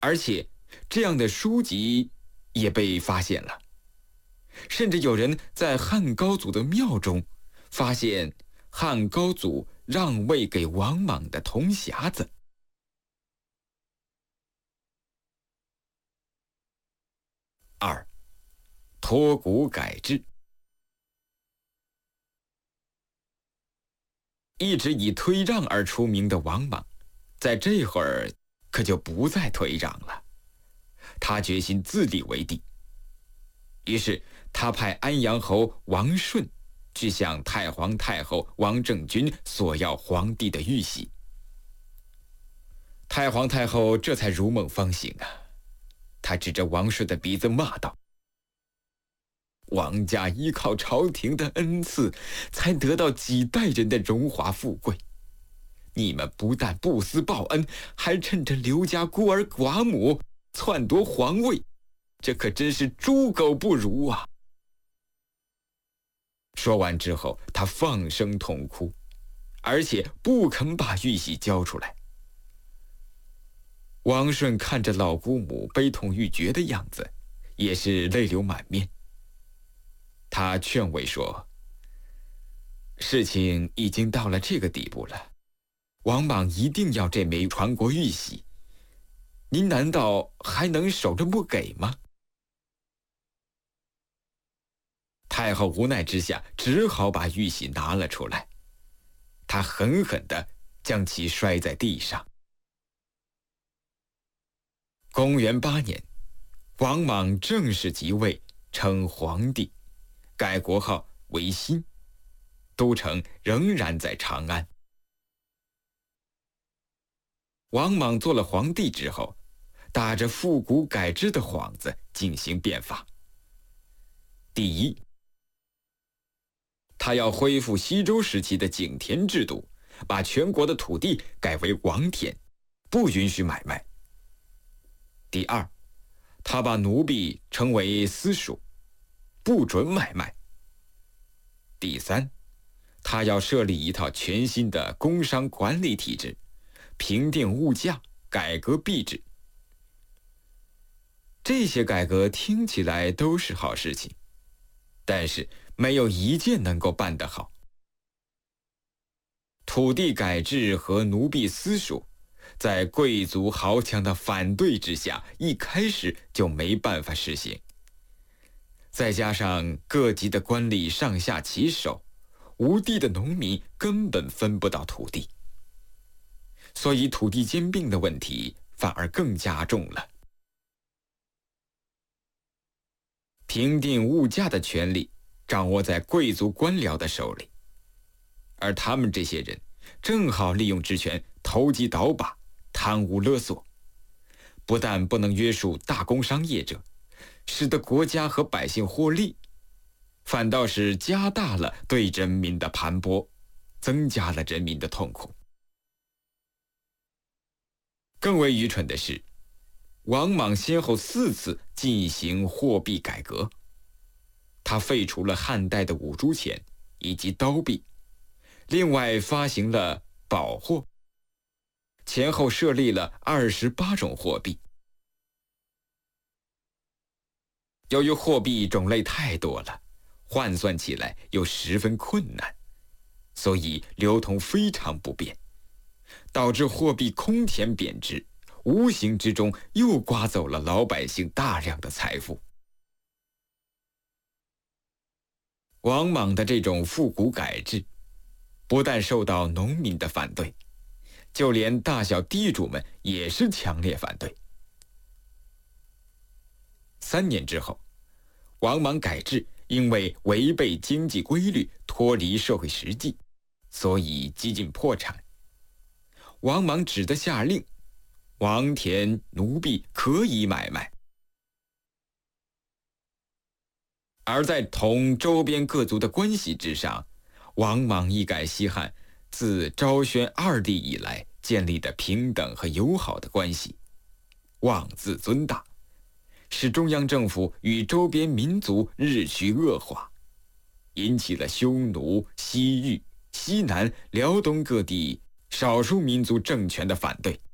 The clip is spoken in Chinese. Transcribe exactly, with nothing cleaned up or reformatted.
而且这样的书籍也被发现了，甚至有人在汉高祖的庙中发现汉高祖让位给王莽的铜匣子。二，托古改制。一直以推让而出名的王莽，在这会儿可就不再推让了，他决心自立为帝。于是他派安阳侯王顺去向太皇太后王政君索要皇帝的玉玺。太皇太后这才如梦方醒啊，他指着王顺的鼻子骂道：王家依靠朝廷的恩赐，才得到几代人的荣华富贵。你们不但不思报恩，还趁着刘家孤儿寡母篡夺皇位，这可真是猪狗不如啊！说完之后，他放声痛哭，而且不肯把玉玺交出来。王顺看着老姑母悲痛欲绝的样子，也是泪流满面。他劝慰说：事情已经到了这个地步了，王莽一定要这枚传国玉玺，您难道还能守着不给吗？太后无奈之下，只好把玉玺拿了出来，她狠狠地将其摔在地上。公元八年，王莽正式即位，称皇帝，改国号为新，都城仍然在长安。王莽做了皇帝之后，打着复古改制的幌子进行变法。第一，他要恢复西周时期的井田制度，把全国的土地改为王田，不允许买卖。第二，他把奴婢称为私属，不准买卖。第三，他要设立一套全新的工商管理体制，平定物价，改革币制。这些改革听起来都是好事情，但是没有一件能够办得好。土地改制和奴婢私属，在贵族豪强的反对之下，一开始就没办法实行。再加上各级的官吏上下其手，无地的农民根本分不到土地，所以土地兼并的问题反而更加重了。平定物价的权力掌握在贵族官僚的手里，而他们这些人正好利用职权投机倒把，贪污勒索，不但不能约束大工商业者，使得国家和百姓获利，反倒是加大了对人民的盘剥，增加了人民的痛苦。更为愚蠢的是，王莽先后四次进行货币改革，他废除了汉代的五铢钱以及刀币，另外发行了宝货，前后设立了二十八种货币。由于货币种类太多了，换算起来又十分困难，所以流通非常不便，导致货币空前贬值，无形之中又刮走了老百姓大量的财富。王莽的这种复古改制，不但受到农民的反对，就连大小地主们也是强烈反对。三年之后，王莽改制因为违背经济规律，脱离社会实际，所以几近破产。王莽只得下令，王田奴婢可以买卖。而在同周边各族的关系之上，王莽一改西汉自昭宣二帝以来建立的平等和友好的关系，妄自尊大，使中央政府与周边民族日趋恶化，引起了匈奴、西域、西南、辽东各地少数民族政权的反对。